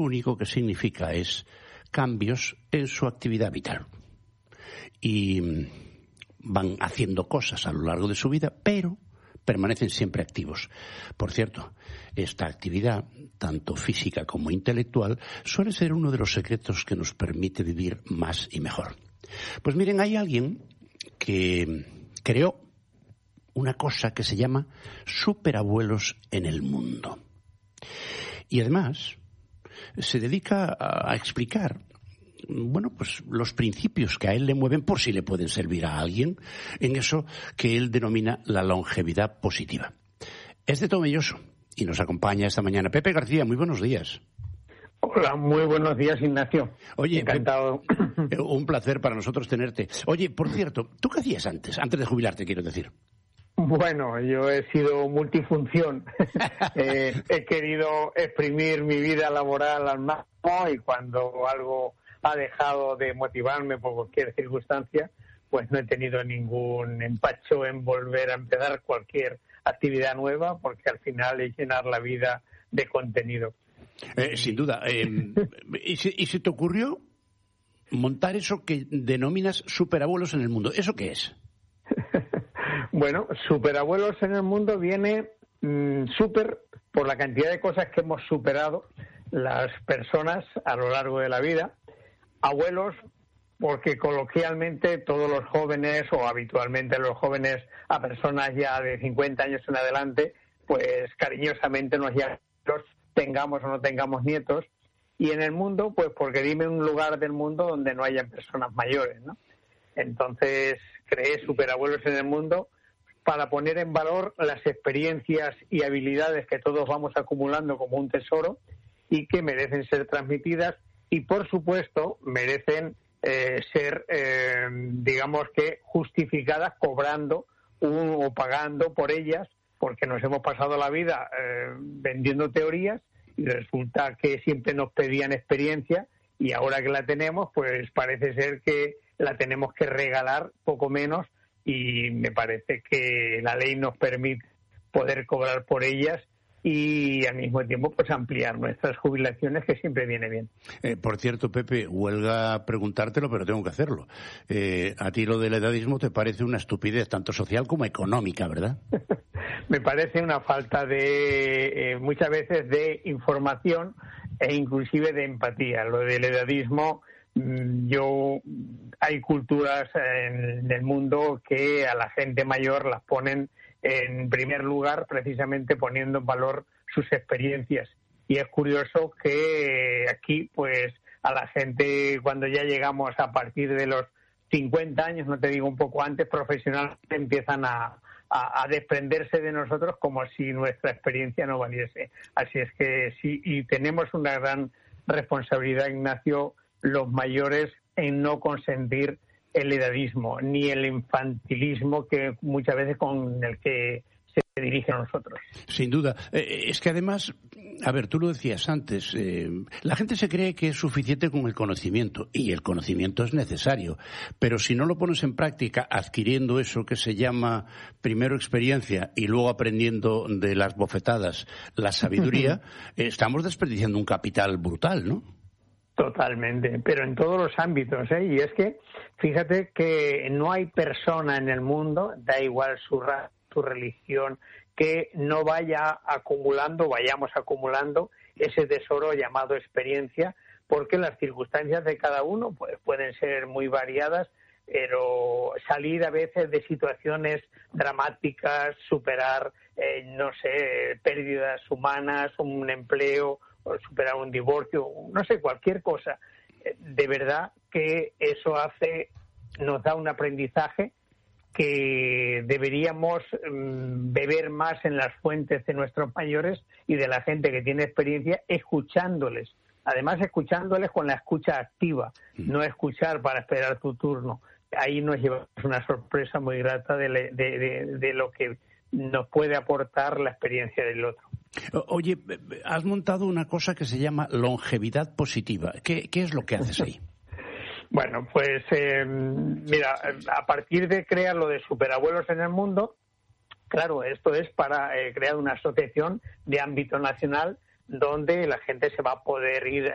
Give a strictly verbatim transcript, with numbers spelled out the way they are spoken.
único que significa es cambios en su actividad vital. Y van haciendo cosas a lo largo de su vida, pero permanecen siempre activos. Por cierto, esta actividad, tanto física como intelectual, suele ser uno de los secretos que nos permite vivir más y mejor. Pues miren, hay alguien que creó una cosa que se llama superabuelos en el mundo. Y además se dedica a explicar, bueno, pues los principios que a él le mueven, por si le pueden servir a alguien, en eso que él denomina la longevidad positiva. Es de Tomelloso y nos acompaña esta mañana Pepe García. Muy buenos días. Hola, muy buenos días, Ignacio. Oye, encantado. Pepe, un placer para nosotros tenerte. Oye, por cierto, ¿tú qué hacías antes? Antes de jubilarte, quiero decir. Bueno, yo he sido multifunción. eh, he querido exprimir mi vida laboral al máximo y cuando algo ha dejado de motivarme por cualquier circunstancia, pues no he tenido ningún empacho en volver a empezar cualquier actividad nueva, porque al final es llenar la vida de contenido. Eh, sin duda. Eh, ¿y, si, ¿Y se te ocurrió montar eso que denominas superabuelos en el mundo? ¿Eso qué es? Bueno, superabuelos en el mundo viene mmm, súper por la cantidad de cosas que hemos superado las personas a lo largo de la vida. Abuelos, porque coloquialmente todos los jóvenes, o habitualmente los jóvenes a personas ya de cincuenta años en adelante, pues cariñosamente nos llaman, tengamos o no tengamos nietos. Y en el mundo, pues porque dime un lugar del mundo donde no haya personas mayores, ¿no? Entonces creé superabuelos en el mundo para poner en valor las experiencias y habilidades que todos vamos acumulando como un tesoro y que merecen ser transmitidas y, por supuesto, merecen eh, ser, eh, digamos que, justificadas cobrando un, o pagando por ellas, porque nos hemos pasado la vida eh, vendiendo teorías y resulta que siempre nos pedían experiencia y ahora que la tenemos, pues parece ser que la tenemos que regalar poco menos y me parece que la ley nos permite poder cobrar por ellas y al mismo tiempo pues ampliar nuestras jubilaciones, que siempre viene bien. Eh, por cierto, Pepe, huelga preguntártelo, pero tengo que hacerlo. Eh, a ti lo del edadismo te parece una estupidez tanto social como económica, ¿verdad? Me parece una falta de, eh, muchas veces, de información e inclusive de empatía. Lo del edadismo, yo hay culturas en el mundo que a la gente mayor las ponen en primer lugar precisamente poniendo en valor sus experiencias y es curioso que aquí pues a la gente cuando ya llegamos a partir de los cincuenta años, no te digo un poco antes, profesionalmente empiezan a, a, a desprenderse de nosotros como si nuestra experiencia no valiese. Así es que sí, y tenemos una gran responsabilidad, Ignacio, los mayores, en no consentir el edadismo ni el infantilismo que muchas veces con el que se dirige a nosotros. Sin duda. Eh, es que además, a ver, tú lo decías antes, eh, la gente se cree que es suficiente con el conocimiento y el conocimiento es necesario, pero si no lo pones en práctica adquiriendo eso que se llama primero experiencia y luego aprendiendo de las bofetadas la sabiduría, eh, estamos desperdiciando un capital brutal, ¿no? Totalmente, pero en todos los ámbitos, ¿eh? Y es que, fíjate que no hay persona en el mundo, da igual su raza, su religión, que no vaya acumulando, vayamos acumulando ese tesoro llamado experiencia, porque las circunstancias de cada uno pues, pueden ser muy variadas, pero salir a veces de situaciones dramáticas, superar, eh, no sé, pérdidas humanas, un empleo, o superar un divorcio, no sé, cualquier cosa. De verdad que eso hace, nos da un aprendizaje que deberíamos um, beber más en las fuentes de nuestros mayores y de la gente que tiene experiencia, escuchándoles. Además, escuchándoles con la escucha activa, no escuchar para esperar tu turno. Ahí nos llevamos una sorpresa muy grata de, le, de, de, de lo que nos puede aportar la experiencia del otro. Oye, has montado una cosa que se llama longevidad positiva. ¿Qué, qué es lo que haces ahí? Bueno, pues eh, mira, a partir de crear lo de superabuelos en el mundo, claro, esto es para eh, crear una asociación de ámbito nacional donde la gente se va a poder ir